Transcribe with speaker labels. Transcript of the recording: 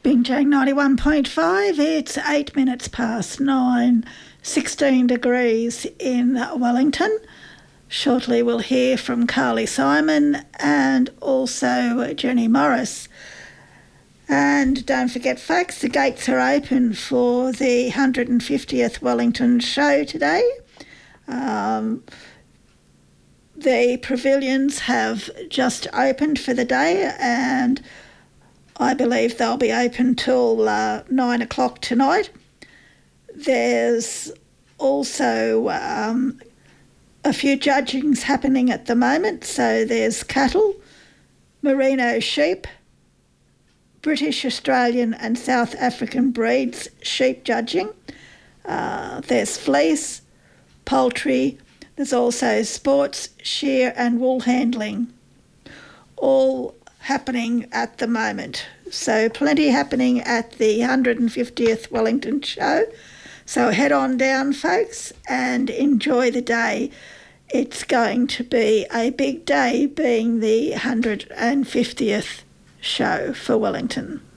Speaker 1: Binjang 91.5, it's 8 minutes past 9, 16 degrees in Wellington. Shortly we'll hear from Carly Simon and also Jenny Morris. And don't forget, folks, the gates are open for the 150th Wellington show today. The pavilions have just opened for the day, and I believe they'll be open till 9 o'clock tonight. There's also a few judgings happening at the moment. So there's cattle, merino sheep, British, Australian and South African breeds sheep judging. There's fleece, poultry. There's also sports, shear and wool handling, all happening at the moment. So plenty happening at the 150th Wellington show. So head on down, folks, and enjoy the day. It's going to be a big day, being the 150th show for Wellington.